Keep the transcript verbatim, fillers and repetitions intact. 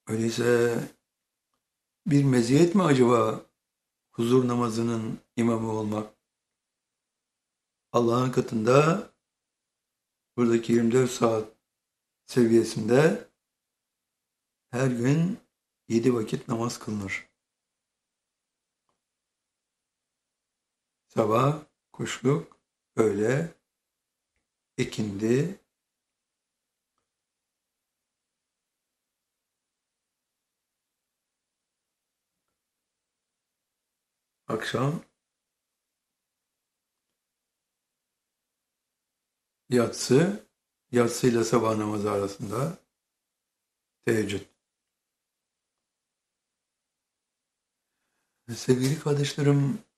Öyleyse bir meziyet mi acaba huzur namazının imamı olmak? Allah'ın katında buradaki yirmi dört saat seviyesinde her gün yedi vakit namaz kılınır. Sabah, kuşluk, öğle, ikindi, akşam, yatsı, yatsıyla sabah namazı arasında teheccüd. Sevgili kardeşlerim,